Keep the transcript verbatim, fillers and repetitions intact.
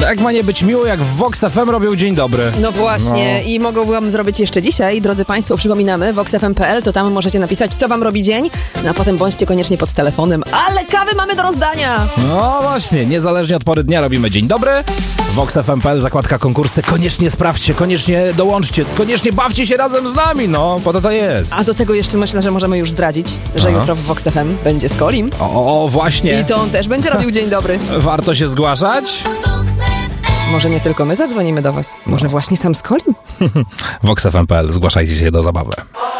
Tak ma nie być miło, jak w Vox F M robią dzień dobry. No właśnie no. I mogą wam zrobić jeszcze dzisiaj. Drodzy Państwo, przypominamy, vox f m kropka p l, to tam możecie napisać, co wam robi dzień, no a potem bądźcie koniecznie pod telefonem. Ale kawy mamy do rozdania! No właśnie, niezależnie od pory dnia robimy dzień dobry. vox f m kropka p l, zakładka konkursy. Koniecznie sprawdźcie, koniecznie dołączcie, koniecznie bawcie się razem z nami, no, po to to jest. A do tego jeszcze myślę, że możemy już zdradzić, że Aha. jutro w Vox F M będzie z Kolim. O, o, właśnie. I to on też będzie robił dzień dobry. Warto się zgłaszać? Może nie tylko my zadzwonimy do was, może no. właśnie sam z Kolim. vox f m kropka p l, zgłaszajcie się do zabawy.